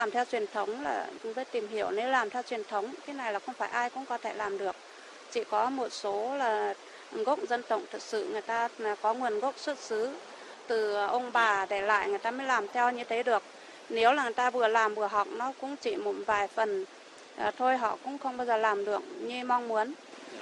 Làm theo truyền thống là chúng tôi tìm hiểu, nếu làm theo truyền thống, cái này là không phải ai cũng có thể làm được. Chỉ có một số là gốc dân tộc thực sự người ta là có nguồn gốc xuất xứ từ ông bà để lại, người ta mới làm theo như thế được. Nếu là người ta vừa làm vừa học, nó cũng chỉ một vài phần thôi, họ cũng không bao giờ làm được như mong muốn.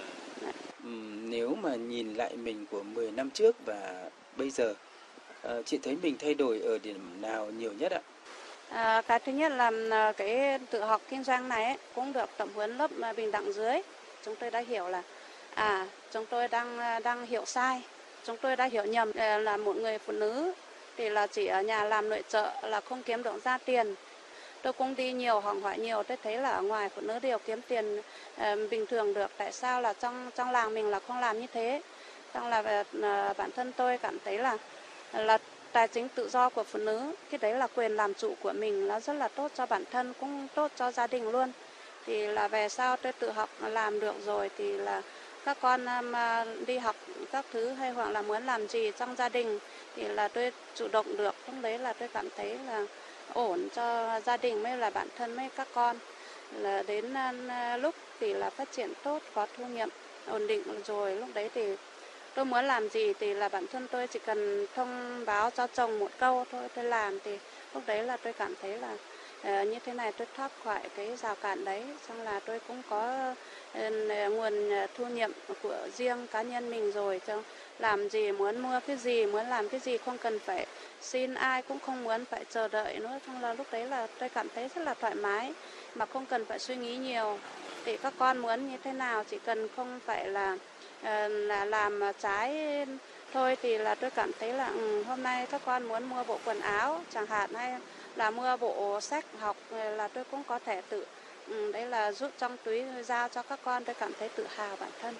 Nếu mà nhìn lại mình của 10 năm trước và bây giờ, chị thấy mình thay đổi ở điểm nào nhiều nhất ạ? Cái thứ nhất là cái tự học kinh doanh này ấy, cũng được tập huấn lớp bình đẳng dưới. Chúng tôi đã hiểu là chúng tôi đang hiểu sai, chúng tôi đã hiểu nhầm là một người phụ nữ thì là chỉ ở nhà làm nội trợ là không kiếm được ra tiền. Tôi cũng đi nhiều, học hỏi nhiều, tôi thấy là ở ngoài phụ nữ đều kiếm tiền bình thường được. Tại sao là trong làng mình là không làm như thế? Xong là bản thân tôi cảm thấy là tài chính tự do của phụ nữ, cái đấy là quyền làm chủ của mình, nó rất là tốt cho bản thân, cũng tốt cho gia đình luôn. Thì là về sau tôi tự học làm được rồi thì là các con đi học các thứ hay hoặc là muốn làm gì trong gia đình thì là tôi chủ động được, lúc đấy là tôi cảm thấy là ổn cho gia đình mới là bản thân với các con. Là đến lúc thì là phát triển tốt, có thu nhập ổn định rồi, lúc đấy thì tôi muốn làm gì thì là bản thân tôi chỉ cần thông báo cho chồng một câu thôi, tôi làm thì lúc đấy là tôi cảm thấy là như thế này tôi thoát khỏi cái rào cản đấy, xong là tôi cũng có nguồn thu nhập của riêng cá nhân mình rồi, cho làm gì muốn mua cái gì, muốn làm cái gì không cần phải xin ai, cũng không muốn phải chờ đợi nữa, xong là lúc đấy là tôi cảm thấy rất là thoải mái mà không cần phải suy nghĩ nhiều. Thì các con muốn như thế nào chỉ cần không phải là làm trái thôi thì là tôi cảm thấy là hôm nay các con muốn mua bộ quần áo chẳng hạn hay là mua bộ sách học là tôi cũng có thể tự đấy là rút trong túi giao cho các con, tôi cảm thấy tự hào bản thân.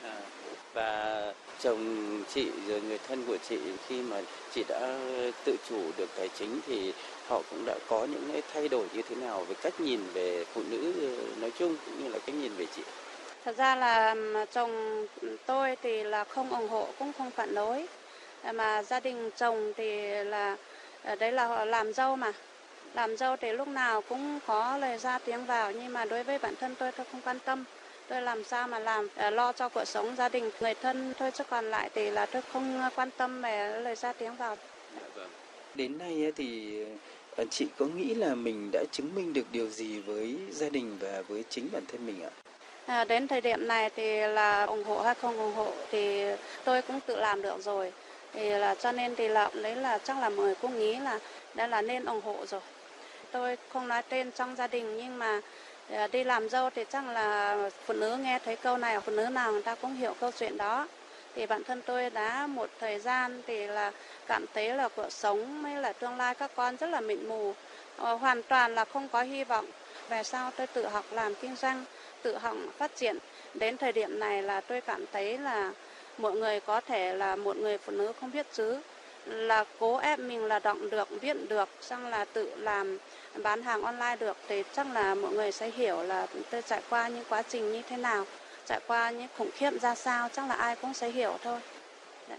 Và chồng chị rồi người thân của chị khi mà chị đã tự chủ được tài chính thì họ cũng đã có những cái thay đổi như thế nào về cách nhìn về phụ nữ nói chung cũng như là cách nhìn về chị? Thật ra là chồng tôi thì là không ủng hộ cũng không phản đối, mà gia đình chồng thì là đấy là họ làm dâu mà. Làm dâu thì lúc nào cũng có lời ra tiếng vào, nhưng mà đối với bản thân tôi không quan tâm. Tôi làm sao mà làm lo cho cuộc sống gia đình, người thân thôi, chứ còn lại thì là tôi không quan tâm về lời ra tiếng vào. Đến nay thì chị có nghĩ là mình đã chứng minh được điều gì với gia đình và với chính bản thân mình ạ? Đến thời điểm này thì là ủng hộ hay không ủng hộ thì tôi cũng tự làm được rồi. Thì là cho nên thì là đấy là chắc là mọi người cũng nghĩ là đã là nên ủng hộ rồi. Tôi không nói tên trong gia đình, nhưng mà đi làm dâu thì chắc là phụ nữ nghe thấy câu này, phụ nữ nào người ta cũng hiểu câu chuyện đó. Thì bản thân tôi đã một thời gian thì là cảm thấy là cuộc sống hay là tương lai các con rất là mịt mù, hoàn toàn là không có hy vọng. Về sau tôi tự học làm kinh doanh, tự học phát triển. Đến thời điểm này là tôi cảm thấy là mọi người có thể là một người phụ nữ không biết chữ, là cố ép mình là đọc được, viết được, xong là tự làm bán hàng online được, thì chắc là mọi người sẽ hiểu là tôi trải qua những quá trình như thế nào, trải qua những khủng khiếp ra sao, chắc là ai cũng sẽ hiểu thôi. Đấy.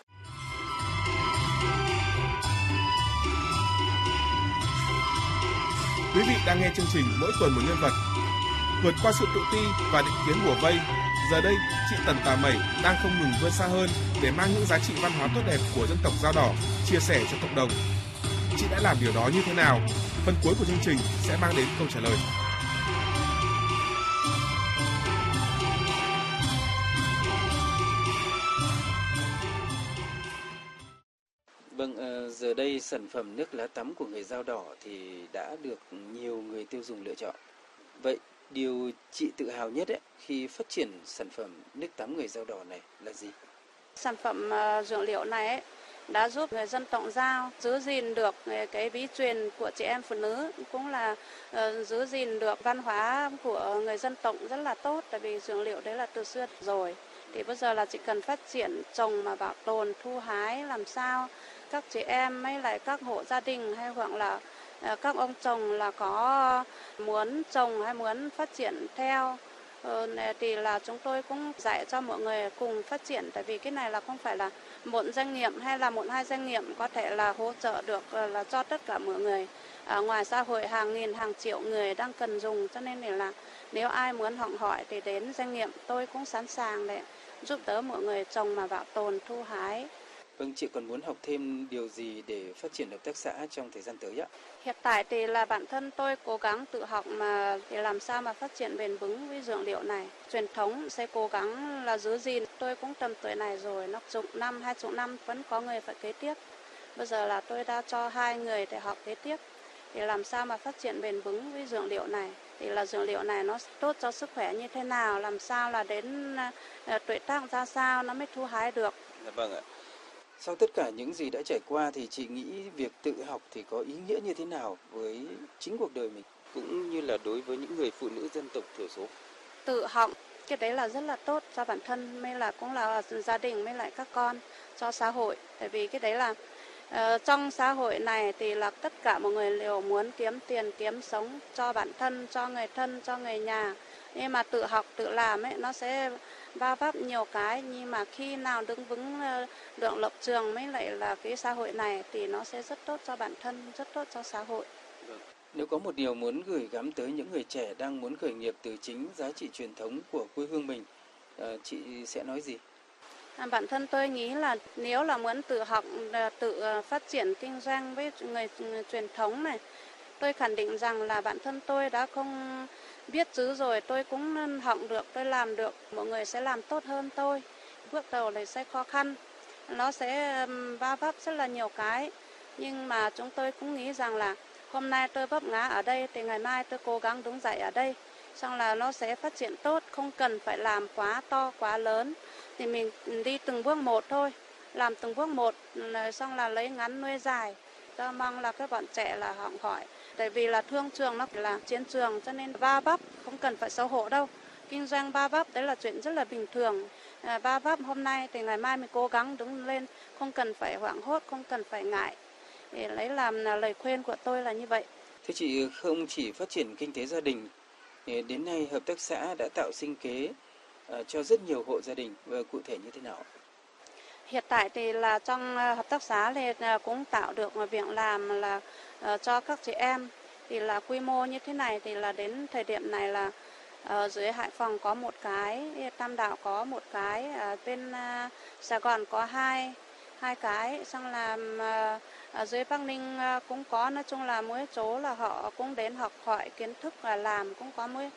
Quý vị đang nghe chương trình Mỗi tuần một nhân vật. Vượt qua sự tự ti và định kiến bủa vây, giờ đây chị Tần Tà Mẩy đang không ngừng vươn xa hơn để mang những giá trị văn hóa tốt đẹp của dân tộc Dao Đỏ chia sẻ cho cộng đồng. Chị đã làm điều đó như thế nào? Phần cuối của chương trình sẽ mang đến câu trả lời. Vâng, giờ đây sản phẩm nước lá tắm của người Dao Đỏ thì đã được nhiều người tiêu dùng lựa chọn. Vậy điều chị tự hào nhất khi phát triển sản phẩm nước tắm người Dao Đỏ này là gì? Sản phẩm dược liệu này ấy, đã giúp người dân tộc Dao giữ gìn được cái bí truyền của chị em phụ nữ, cũng là giữ gìn được văn hóa của người dân tộc rất là tốt, tại vì dược liệu đấy là từ xưa rồi. Thì bây giờ là chỉ cần phát triển trồng mà bảo tồn, thu hái làm sao các chị em hay lại các hộ gia đình hay hoặc là các ông chồng là có muốn trồng hay muốn phát triển theo thì là chúng tôi cũng dạy cho mọi người cùng phát triển, tại vì cái này là không phải là một doanh nghiệp hay là một hai doanh nghiệp có thể là hỗ trợ được là cho tất cả mọi người. ở ngoài xã hội hàng nghìn hàng triệu người đang cần dùng, cho nên là nếu ai muốn học hỏi thì đến doanh nghiệp tôi cũng sẵn sàng để giúp đỡ mọi người trồng mà bảo tồn thu hái. Vâng, chị còn muốn học thêm điều gì để phát triển hợp tác xã trong thời gian tới ạ? Hiện tại thì là bản thân tôi cố gắng tự học mà để làm sao mà phát triển bền vững với dược liệu này. Truyền thống sẽ cố gắng là giữ gìn. Tôi cũng tầm tuổi này rồi, nó chục năm, 20 năm vẫn có người phải kế tiếp. Bây giờ là tôi đã cho 2 người để học kế tiếp. Để làm sao mà phát triển bền vững với dược liệu này. Thì là dược liệu này nó tốt cho sức khỏe như thế nào, làm sao là đến tuổi tác ra sao nó mới thu hái được. Dạ vâng ạ. Sau tất cả những gì đã trải qua thì chị nghĩ việc tự học thì có ý nghĩa như thế nào với chính cuộc đời mình? Cũng như là đối với những người phụ nữ dân tộc thiểu số. Tự học, cái đấy là rất là tốt cho bản thân, mới là cũng là gia đình, mới lại các con, cho xã hội. Tại vì cái đấy là trong xã hội này thì là tất cả mọi người đều muốn kiếm tiền, kiếm sống cho bản thân, cho người thân, cho người nhà. Nhưng mà tự học, tự làm ấy, nó sẽ va vấp nhiều cái, nhưng mà khi nào đứng vững được lập trường mới lại là cái xã hội này thì nó sẽ rất tốt cho bản thân, rất tốt cho xã hội. Nếu có một điều muốn gửi gắm tới những người trẻ đang muốn khởi nghiệp từ chính giá trị truyền thống của quê hương mình, chị sẽ nói gì? Bản thân tôi nghĩ là nếu là muốn tự học, tự phát triển kinh doanh với người truyền thống này, tôi khẳng định rằng là bản thân tôi đã không biết chữ rồi, tôi cũng học được, tôi làm được, mọi người sẽ làm tốt hơn tôi. Bước đầu này sẽ khó khăn, nó sẽ va vấp rất là nhiều cái, nhưng mà chúng tôi cũng nghĩ rằng là hôm nay tôi vấp ngã ở đây thì ngày mai tôi cố gắng đứng dậy ở đây, xong là nó sẽ phát triển tốt, không cần phải làm quá to, quá lớn. Thì mình đi từng bước một thôi, làm từng bước một, xong là lấy ngắn nuôi dài. Tôi mong là các bạn trẻ là học hỏi. Tại vì là thương trường nó là chiến trường, cho nên va vấp không cần phải xấu hổ đâu. Kinh doanh va vấp đấy là chuyện rất là bình thường. Va vấp hôm nay thì ngày mai mình cố gắng đứng lên, không cần phải hoảng hốt, không cần phải ngại. Để lấy làm lời khuyên của tôi là như vậy. Thưa chị, không chỉ phát triển kinh tế gia đình, đến nay hợp tác xã đã tạo sinh kế cho rất nhiều hộ gia đình, và cụ thể như thế nào? Hiện tại thì là trong hợp tác xã thì cũng tạo được việc làm là cho các chị em. Thì là quy mô như thế này thì là đến thời điểm này là ở dưới Hải Phòng có một cái, Tam Đảo có một cái, bên Sài Gòn có hai cái, xong là ở dưới Bắc Ninh cũng có. Nói chung là mỗi chỗ là họ cũng đến học hỏi kiến thức và làm, cũng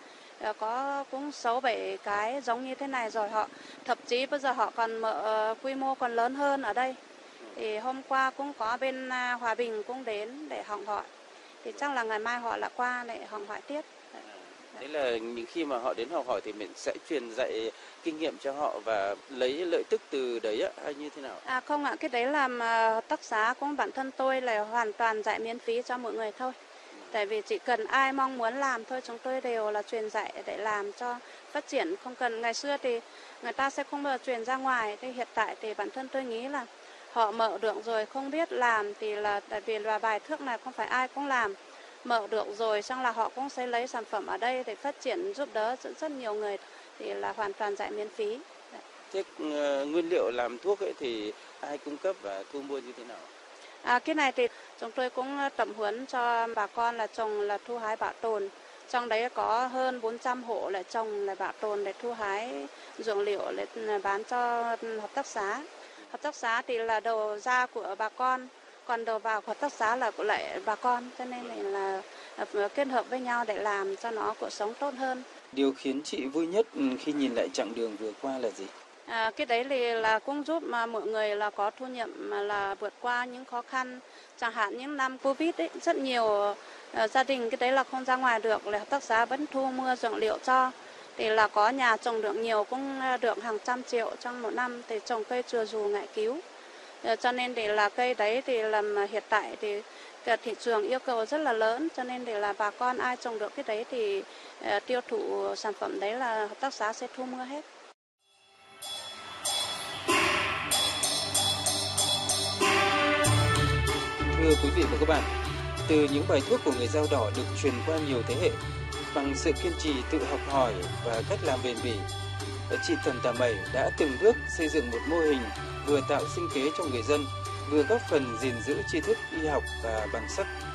có cũng 6-7 cái giống như thế này rồi. Họ thậm chí bây giờ họ còn mở quy mô còn lớn hơn ở đây. Thì hôm qua cũng có bên Hòa Bình cũng đến để học hỏi. Thì chắc là ngày mai họ lại qua để học hỏi tiếp. Đấy là những khi mà họ đến học hỏi thì mình sẽ truyền dạy kinh nghiệm cho họ và lấy lợi tức từ đấy hay như thế nào? Không ạ, cái đấy là hợp tác xã cũng bản thân tôi là hoàn toàn dạy miễn phí cho mọi người thôi. Tại vì chỉ cần ai mong muốn làm thôi, chúng tôi đều là truyền dạy để làm cho phát triển. Không cần, ngày xưa thì người ta sẽ không bao giờ truyền ra ngoài. Thì hiện tại thì bản thân tôi nghĩ là họ mở được rồi, không biết làm thì là tại vì là bài thuốc này không phải ai cũng làm. Mở được rồi, xong là họ cũng sẽ lấy sản phẩm ở đây để phát triển, giúp đỡ rất nhiều người, thì là hoàn toàn dạy miễn phí. Thế nguyên liệu làm thuốc ấy thì ai cung cấp và thu mua như thế nào? Cái này thì chúng tôi cũng tập huấn cho bà con là trồng là thu hái bảo tồn. Trong đấy có hơn 400 hộ là trồng là bảo tồn để thu hái dược liệu để bán cho hợp tác xã. Hợp tác xã thì là đầu ra của bà con, còn đầu vào của hợp tác xã là của lại bà con, cho nên là kết hợp với nhau để làm cho nó cuộc sống tốt hơn. Điều khiến chị vui nhất khi nhìn lại chặng đường vừa qua là gì? Cái đấy thì là cũng giúp mà mọi người là có thu nhập mà là vượt qua những khó khăn. Chẳng hạn những năm Covid ấy, rất nhiều gia đình cái đấy là không ra ngoài được, là hợp tác xã vẫn thu mua dược liệu cho. Thì là có nhà trồng được nhiều cũng được hàng trăm triệu trong một năm, thì trồng cây chừa dù ngải cứu. Cho nên để là cây đấy thì làm hiện tại thì thị trường yêu cầu rất là lớn, cho nên để là bà con ai trồng được cái đấy thì tiêu thụ sản phẩm đấy là hợp tác xã sẽ thu mua hết. Thưa quý vị và các bạn, từ những bài thuốc của người Dao Đỏ được truyền qua nhiều thế hệ, bằng sự kiên trì tự học hỏi và cách làm bền bỉ, chị Tần Tà Mẩy đã từng bước xây dựng một mô hình vừa tạo sinh kế cho người dân, vừa góp phần gìn giữ tri thức y học và bản sắc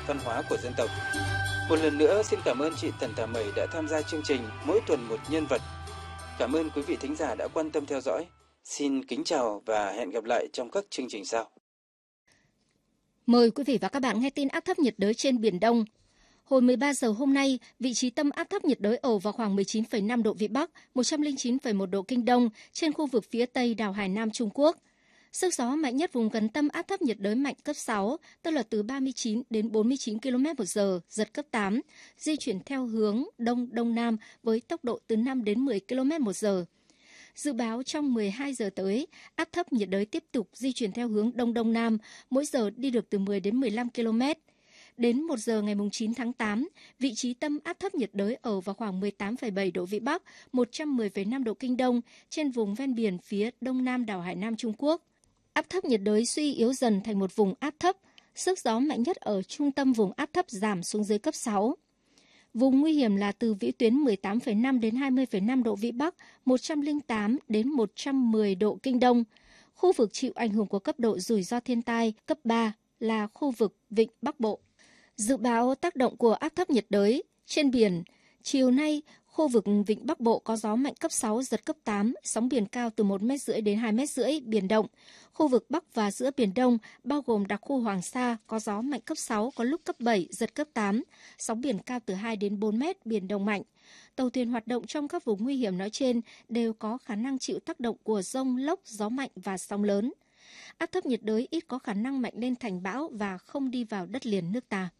văn hóa của dân tộc. Một lần nữa xin cảm ơn chị Tần Tà Mẩy đã tham gia chương trình Mỗi tuần một nhân vật. Cảm ơn quý vị thính giả đã quan tâm theo dõi. Xin kính chào và hẹn gặp lại trong các chương trình sau. Mời quý vị và các bạn nghe tin áp thấp nhiệt đới trên Biển Đông. Hồi 13 giờ hôm nay, vị trí tâm áp thấp nhiệt đới ở vào khoảng 19,5 độ Vĩ Bắc, 109,1 độ Kinh Đông trên khu vực phía Tây đảo Hải Nam Trung Quốc. Sức gió mạnh nhất vùng gần tâm áp thấp nhiệt đới mạnh cấp 6, tức là từ 39 đến 49 km/h, giật cấp 8, di chuyển theo hướng Đông-Đông Nam với tốc độ từ 5 đến 10 km/h. Dự báo trong 12 giờ tới, áp thấp nhiệt đới tiếp tục di chuyển theo hướng Đông-Đông Nam, mỗi giờ đi được từ 10 đến 15 km. Đến 1 giờ ngày 9 tháng 8, vị trí tâm áp thấp nhiệt đới ở vào khoảng 18,7 độ Vĩ Bắc, 110,5 độ Kinh Đông trên vùng ven biển phía Đông Nam đảo Hải Nam Trung Quốc. Áp thấp nhiệt đới suy yếu dần thành một vùng áp thấp, sức gió mạnh nhất ở trung tâm vùng áp thấp giảm xuống dưới cấp 6. Vùng nguy hiểm là từ vĩ tuyến 18,5 đến 20,5 độ Vĩ Bắc, 108 đến 110 độ Kinh Đông. Khu vực chịu ảnh hưởng của cấp độ rủi ro thiên tai cấp 3 là khu vực Vịnh Bắc Bộ. Dự báo tác động của áp thấp nhiệt đới trên biển, chiều nay khu vực Vịnh Bắc Bộ có gió mạnh cấp 6, giật cấp 8, sóng biển cao từ 1,5 m đến 2,5 m, biển động. Khu vực Bắc và giữa Biển Đông, bao gồm đặc khu Hoàng Sa, có gió mạnh cấp 6, có lúc cấp 7, giật cấp 8, sóng biển cao từ 2 đến 4 m, biển động mạnh. Tàu thuyền hoạt động trong các vùng nguy hiểm nói trên đều có khả năng chịu tác động của dông, lốc, gió mạnh và sóng lớn. Áp thấp nhiệt đới ít có khả năng mạnh lên thành bão và không đi vào đất liền nước ta.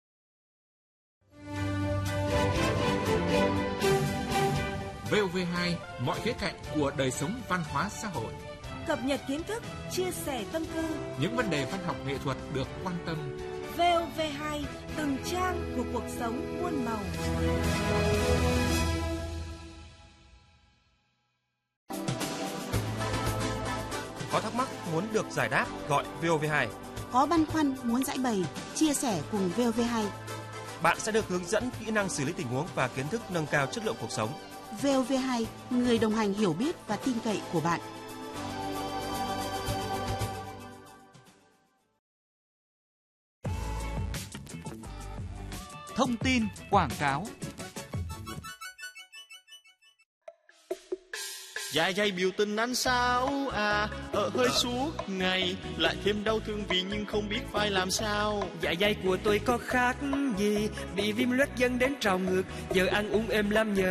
VOV2, mọi khía cạnh của đời sống văn hóa xã hội. Cập nhật kiến thức, chia sẻ tâm tư. Những vấn đề văn học nghệ thuật được quan tâm. VOV2, từng trang của cuộc sống muôn màu. Có thắc mắc muốn được giải đáp gọi VOV2. Có băn khoăn muốn giải bày, chia sẻ cùng VOV2. Bạn sẽ được hướng dẫn kỹ năng xử lý tình huống và kiến thức nâng cao chất lượng cuộc sống. VOV2, người đồng hành hiểu biết và tin cậy của bạn. Thông tin, quảng cáo. Dạ dày biểu tình ăn sao à, ở hơi suốt ngày, lại thêm đau thương vì nhưng không biết phải làm sao. Dạ dày của tôi có khác gì, bị viêm loét dẫn đến trào ngược, giờ ăn uống êm lắm nhờ